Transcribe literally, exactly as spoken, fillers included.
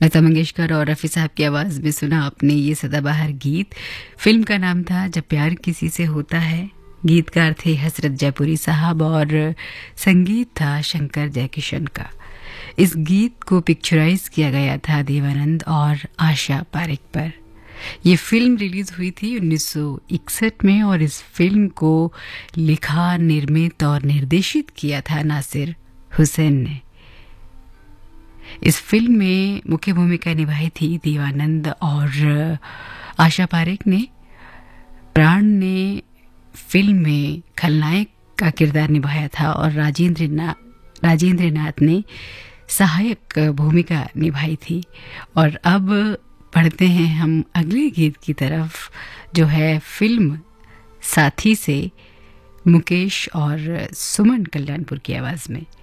लता मंगेशकर और रफ़ी साहब की आवाज़ में सुना आपने ये सदाबहार गीत। फिल्म का नाम था जब प्यार किसी से होता है। गीतकार थे हसरत जयपुरी साहब और संगीत था शंकर जयकिशन का। इस गीत को पिक्चराइज किया गया था देवानंद और आशा पारेख पर। ये फिल्म रिलीज़ हुई थी उन्नीस सौ इकसठ में और इस फिल्म को लिखा, निर्मित और निर्देशित किया था नासिर हुसैन ने। इस फिल्म में मुख्य भूमिका निभाई थी देवानंद और आशा पारेख ने। प्राण ने फिल्म में खलनायक का किरदार निभाया था और राजेंद्र ना राजेंद्र नाथ ने सहायक भूमिका निभाई थी। और अब बढ़ते हैं हम अगले गीत की तरफ, जो है फिल्म साथी से मुकेश और सुमन कल्याणपुर की आवाज़ में।